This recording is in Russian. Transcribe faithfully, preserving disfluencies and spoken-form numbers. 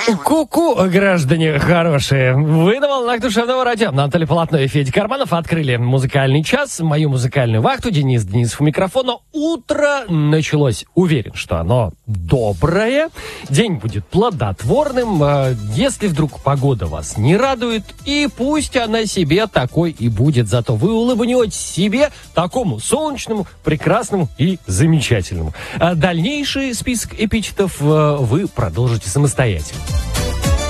Ку-ку, граждане хорошие. Вы на волнах душевного радио. Наталья Полотно и Федя Карманов открыли музыкальный час, мою музыкальную вахту. Денис Денисов у микрофона. Утро началось. Уверен, что оно доброе. День будет плодотворным. Если вдруг погода вас не радует, и пусть она себе такой и будет. Зато вы улыбнетесь себе, такому солнечному, прекрасному и замечательному. А дальнейший список эпитетов вы продолжите самостоятельно.